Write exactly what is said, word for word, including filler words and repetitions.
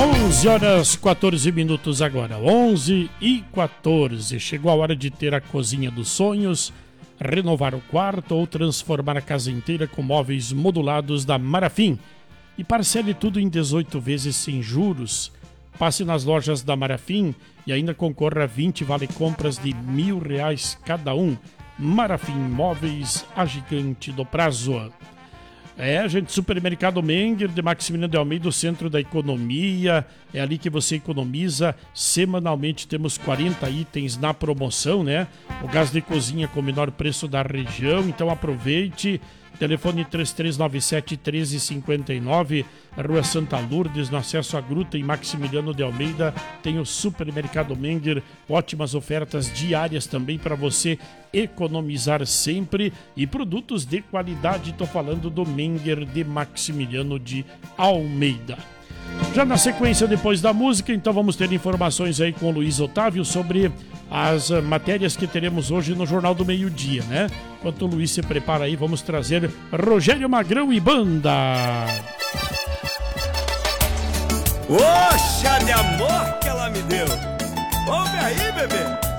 onze horas quatorze minutos agora, onze e quatorze. Chegou a hora de ter a cozinha dos sonhos, renovar o quarto ou transformar a casa inteira com móveis modulados da Marafim. E parcele tudo em dezoito vezes sem juros. Passe nas lojas da Marafim e ainda concorra a vinte vale-compras de mil reais cada um. Marafim Móveis, a gigante do prazo. É, gente, Supermercado Menger de Maximiliano de Almeida, o centro da economia. É ali que você economiza. Semanalmente temos quarenta itens na promoção, né? O gás de cozinha com o menor preço da região, então aproveite. Telefone três três nove sete, um três cinco nove, Rua Santa Lourdes, no acesso à Gruta, em Maximiliano de Almeida. Tem o Supermercado Menger, ótimas ofertas diárias também para você economizar sempre. E produtos de qualidade, estou falando do Menger de Maximiliano de Almeida. Já na sequência, depois da música, então vamos ter informações aí com o Luiz Otávio sobre as matérias que teremos hoje no Jornal do Meio-Dia, né? Enquanto o Luiz se prepara aí, vamos trazer Rogério Magrão e banda. Ô, chá de amor que ela me deu! Ouve aí, bebê!